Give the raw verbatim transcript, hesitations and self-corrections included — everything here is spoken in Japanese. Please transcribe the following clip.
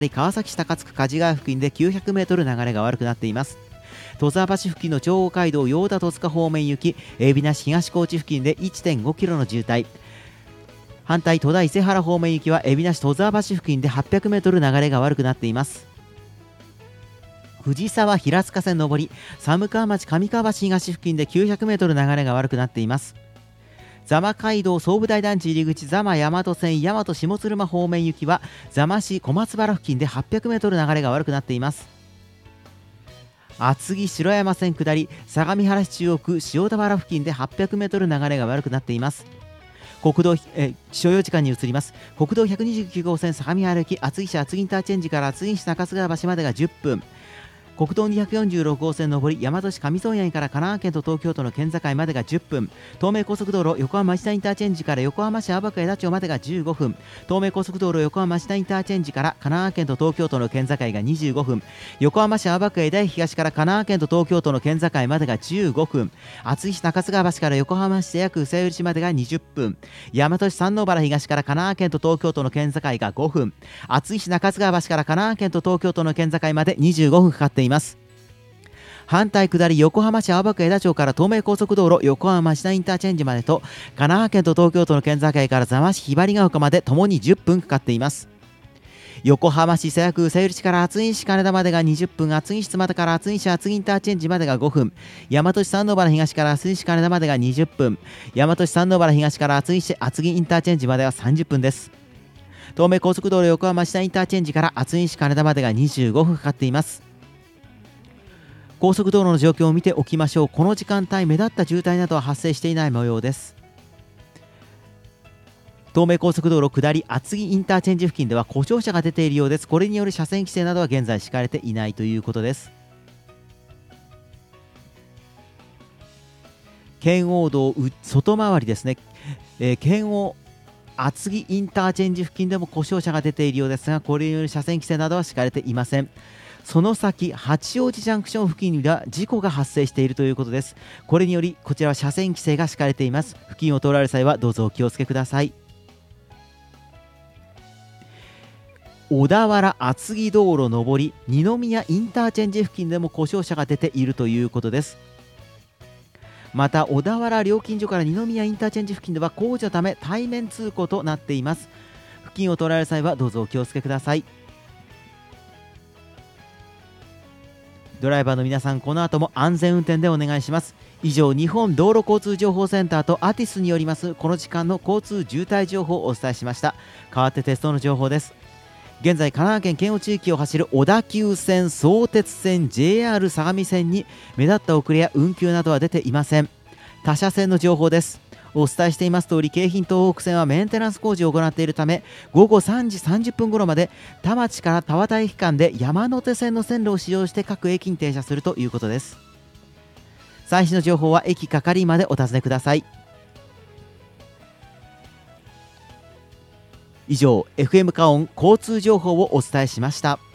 川崎市高津区梶川付近できゅうひゃくメートル流れが悪くなっています。戸沢橋付近の長央街道用田戸塚方面行き海老名市東高地付近で いってんごキロの渋滞、反対戸田伊勢原方面行きは海老名市戸沢橋付近で はっぴゃくメートル流れが悪くなっています。藤沢平塚線上り寒川町上川橋東付近で きゅうひゃくメートル流れが悪くなっています。座間街道総武台団地入り口座間大和線大和下鶴間方面行きは座間市小松原付近で はっぴゃくメートル流れが悪くなっています。厚木城山線下り相模原市中央区塩田原付近で はっぴゃくメートル流れが悪くなっています。国道え所要時間に移ります。国道ひゃくにじゅうきゅう号線相模原行き厚木市厚木インターチェンジから厚木市中津川橋までがじゅっぷん、国道にひゃくよんじゅうろく号線上り大和市上村谷から神奈川県と東京都の県境までがじゅっぷん、東名高速道路横浜町田インターチェンジから横浜市青葉区枝町までがじゅうごふん、東名高速道路横浜町田インターチェンジから神奈川県と東京都の県境がにじゅうごふん、横浜市青葉区枝井東から神奈川県と東京都の県境までがじゅうごふん、厚木市中津川橋から横浜市瀬谷区宇佐寄市までがにじゅっぷん、大和市山王原東から神奈川県と東京都の県境がごふん、厚木市中津川橋から神奈川県と東京都の県境までにじゅうごふんかかっています。反対下り横浜市青葉区枝町から東名高速道路横浜町田インターチェンジまでと神奈川県と東京都の県境から座間市ひばりが丘までともにじゅっぷんかかっています。横浜市瀬谷区宇佐寄市から厚木市金田までがにじゅっぷん、厚木市妻田から厚木市厚木インターチェンジまでがごふん、大和市山王原東から厚木市金田までがにじゅっぷん、大和市山王原東から厚木市厚木インターチェンジまではさんじゅっぷんです。東名高速道路横浜町田インターチェンジから厚木市金田までがにじゅうごふんかかっています。高速道路の状況を見ておきましょう。この時間帯目立った渋滞などは発生していない模様です。東名高速道路下り厚木インターチェンジ付近では故障車が出ているようです。これによる車線規制などは現在敷かれていないということです。圏央道外回りですね、えー、圏央厚木インターチェンジ付近でも故障車が出ているようですが、これによる車線規制などは敷かれていません。その先八王子ジャンクション付近には事故が発生しているということです。これによりこちらは車線規制が敷かれています。付近を通られる際はどうぞお気をつけください。小田原厚木道路上り二宮インターチェンジ付近でも故障車が出ているということです。また小田原料金所から二宮インターチェンジ付近では工事のため対面通行となっています。付近を通られる際はどうぞお気をつけください。ドライバーの皆さん、この後も安全運転でお願いします。以上、日本道路交通情報センターとアティスによりますこの時間の交通渋滞情報をお伝えしました。代わって鉄道の情報です。現在神奈川県県央地域を走る小田急線、相鉄線、 ジェイアール 相模線に目立った遅れや運休などは出ていません。他社線の情報です。お伝えしています通り、京浜東北線はメンテナンス工事を行っているためごごさんじさんじゅっぷん頃まで田町から田端駅間で山手線の線路を使用して各駅に停車するということです。最新の情報は駅係までお尋ねください。以上 エフエム カオン交通情報をお伝えしました。